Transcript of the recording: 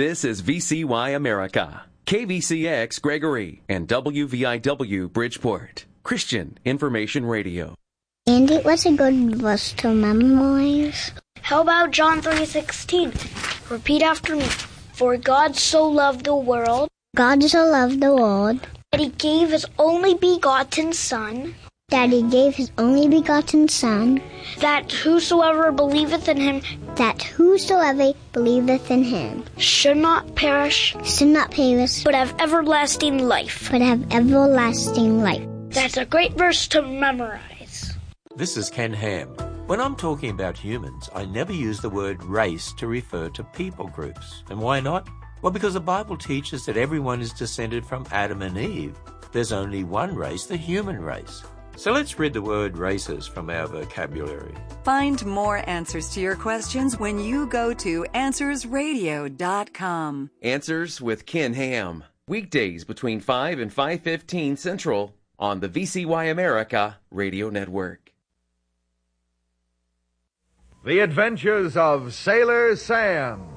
This is VCY America, KVCX Gregory, and WVIW Bridgeport, Christian Information Radio. Andy, what's a good verse to memorize? How about John 3:16? Repeat after me. For God so loved the world. God so loved the world. That he gave his only begotten Son. That he gave his only begotten Son. That whosoever believeth in him. That whosoever believeth in him. Should not perish. Should not perish. But have everlasting life. But have everlasting life. That's a great verse to memorize. This is Ken Ham. When I'm talking about humans, I never use the word race to refer to people groups. And why not? Well, because the Bible teaches that everyone is descended from Adam and Eve. There's only one race, the human race. So let's rid the word races from our vocabulary. Find more answers to your questions when you go to AnswersRadio.com. Answers with Ken Ham. Weekdays between 5 and 5:15 Central on the VCY America Radio Network. The Adventures of Sailor Sam.